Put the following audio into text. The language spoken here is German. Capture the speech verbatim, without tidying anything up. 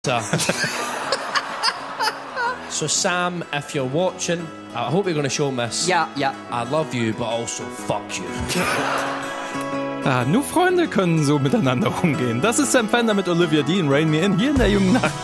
So Sam, if you're watching, I hope you're going to show Miss. Ja, ja. I love you, but also fuck you. Ah, nur Freunde können so miteinander umgehen. Das ist Sam Fender mit Olivia Dean, Rain Me In, hier in der jungen Nacht.